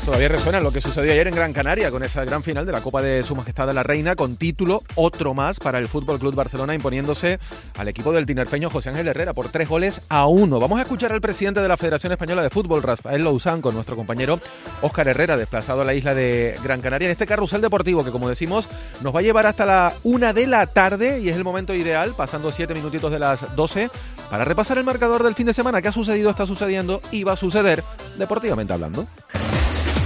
Todavía resuena lo que sucedió ayer en Gran Canaria con esa gran final de la Copa de Su Majestad la Reina, con título, otro más para el Fútbol Club Barcelona, imponiéndose al equipo del tinerfeño José Ángel Herrera por 3-1. Vamos a escuchar al presidente de la Federación Española de Fútbol, Rafael Lousán, con nuestro compañero Óscar Herrera, desplazado a la isla de Gran Canaria, en este carrusel deportivo que, como decimos, nos va a llevar hasta la 1 de la tarde y es el momento ideal, pasando 7 minutitos de las 12, para repasar el marcador del fin de semana. ¿Qué ha sucedido, está sucediendo y va a suceder deportivamente hablando?